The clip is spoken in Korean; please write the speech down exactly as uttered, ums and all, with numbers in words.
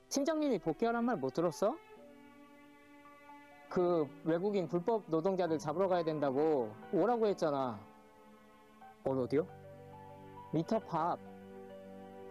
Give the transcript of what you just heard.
팀장님이 복귀하란 말 못 들었어? 그 외국인 불법 노동자들 잡으러 가야 된다고 오라고 했잖아. 어, 어디요? 미터팝.